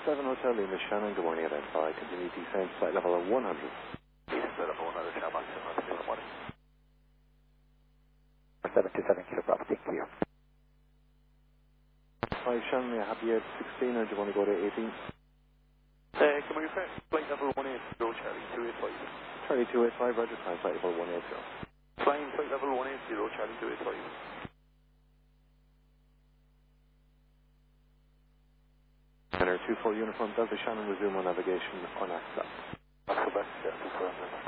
7 Hotel Lima, Shannon, good morning, identify. Continue descent, flight level of 100. Descent flight level 100, Shannon, maximum, good morning. 727 Kilo Bravo, thank you. 5 Shannon, may I have you at 16 or do you want to go to 18? Can we refer flight level 180, Charlie 285? Charlie 285, Roger, climb flight level 180. Flying flight level 180, Charlie 285. Center 2 full uniform, Delta Shannon, resume on navigation on AXA. That's the best, yeah, confirmed.